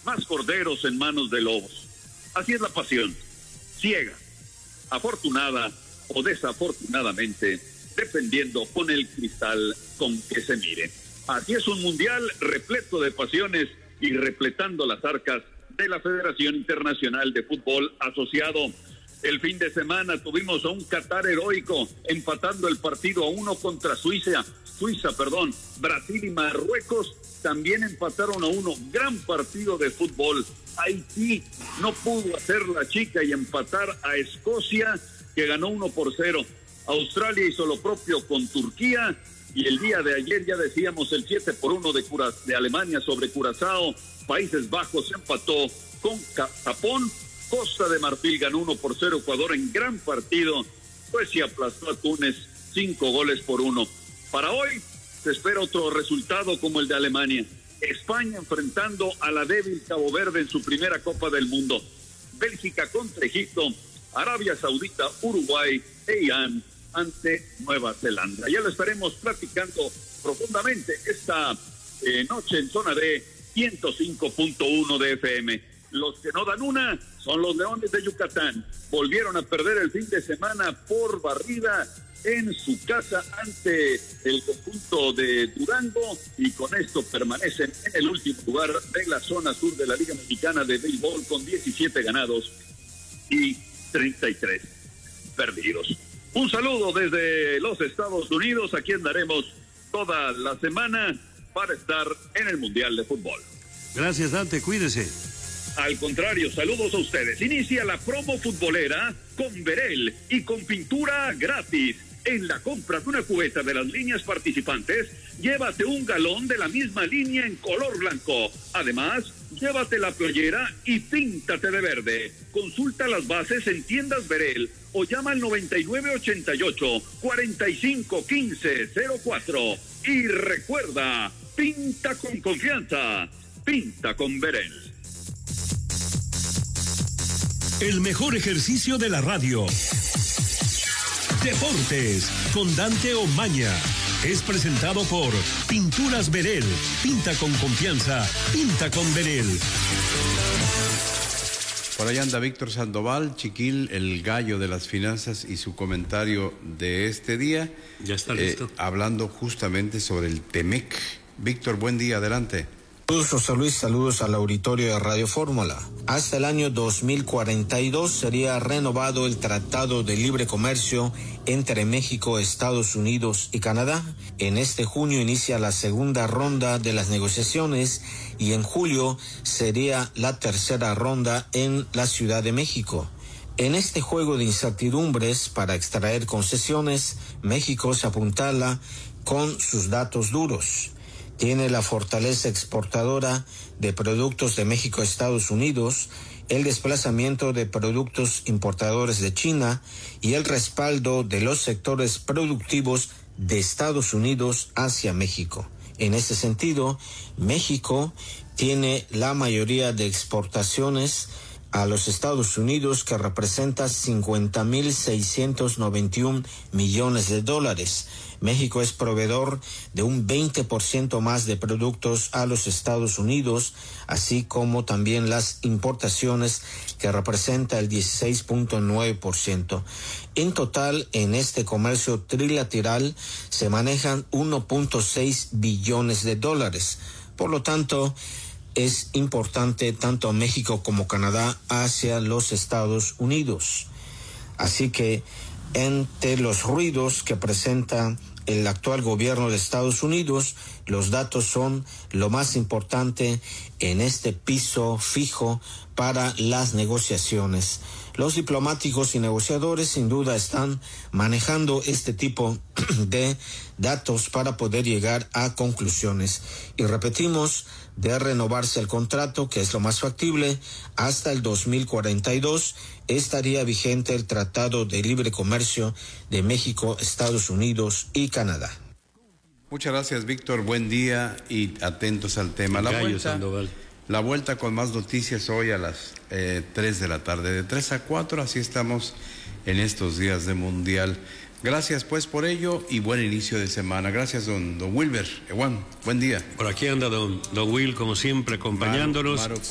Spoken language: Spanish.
más corderos en manos de lobos. Así es la pasión, ciega, afortunada o desafortunadamente, dependiendo con el cristal con que se mire. Así es un mundial repleto de pasiones y repletando las arcas de la Federación Internacional de Fútbol Asociado. El fin de semana tuvimos a un Qatar heroico empatando el partido 1 contra Suiza, Brasil y Marruecos también empataron a 1, gran partido de fútbol. Haití no pudo hacer la chica y empatar a Escocia, que ganó 1-0. Australia hizo lo propio con Turquía, y el día de ayer ya decíamos el 7-1 de Alemania sobre Curazao. Países Bajos empató con Japón. Costa de Marfil ganó 1-0 Ecuador en gran partido. Suecia aplastó a Túnez 5-1. Para hoy se espera otro resultado como el de Alemania. España enfrentando a la débil Cabo Verde en su primera Copa del Mundo. Bélgica contra Egipto. Arabia Saudita, Uruguay e Irán ante Nueva Zelanda. Ya lo estaremos platicando profundamente esta noche en Zona D 105.1 de FM. Los que no dan una son los Leones de Yucatán. Volvieron a perder el fin de semana por barrida en su casa ante el conjunto de Durango, y con esto permanecen en el último lugar de la zona sur de la Liga Mexicana de Béisbol con 17 ganados y 33 perdidos. Un saludo desde los Estados Unidos, aquí andaremos toda la semana para estar en el Mundial de Fútbol. Gracias, Dante, cuídese. Al contrario, saludos a ustedes. Inicia la promo futbolera con Berel y con pintura gratis. En la compra de una cubeta de las líneas participantes, llévate un galón de la misma línea en color blanco. Además, llévate la playera y píntate de verde. Consulta las bases en tiendas Berel o llama al 9988-451504. Y recuerda, pinta con confianza, pinta con Berel. El mejor ejercicio de la radio. Deportes con Dante Omaña. Es presentado por Pinturas Berel. Pinta con confianza. Pinta con Berel. Por allá anda Víctor Sandoval, Chiquil, el gallo de las finanzas, y su comentario de este día. Ya está listo. Hablando justamente sobre el TEMEC. Víctor, buen día, adelante. Saludos, José Luis, saludos al auditorio de Radio Fórmula. Hasta el año 2042 sería renovado el Tratado de Libre Comercio entre México, Estados Unidos y Canadá. En este junio inicia la segunda ronda de las negociaciones y en julio sería la tercera ronda en la Ciudad de México. En este juego de incertidumbres para extraer concesiones, México se apuntala con sus datos duros. Tiene la fortaleza exportadora de productos de México a Estados Unidos, el desplazamiento de productos importadores de China y el respaldo de los sectores productivos de Estados Unidos hacia México. En ese sentido, México tiene la mayoría de exportaciones a los Estados Unidos, que representa 50.691 millones de dólares. México es proveedor de un 20% más de productos a los Estados Unidos, así como también las importaciones, que representa el 16.9%. En total, en este comercio trilateral se manejan 1.6 billones de dólares. Por lo tanto, es importante tanto México como Canadá hacia los Estados Unidos. Así que entre los ruidos que presenta el actual gobierno de Estados Unidos, los datos son lo más importante en este piso fijo para las negociaciones. Los diplomáticos y negociadores sin duda están manejando este tipo de datos para poder llegar a conclusiones. Y repetimos, de renovarse el contrato, que es lo más factible, hasta el 2042 estaría vigente el Tratado de Libre Comercio de México, Estados Unidos y Canadá. Muchas gracias, Víctor. Buen día y atentos al tema. La vuelta con más noticias hoy a las 3 de la tarde, de 3 a 4, así estamos en estos días de Mundial. Gracias pues por ello y buen inicio de semana. Gracias, don Wilber. Juan, buen día. Por aquí anda don Will, como siempre, acompañándonos.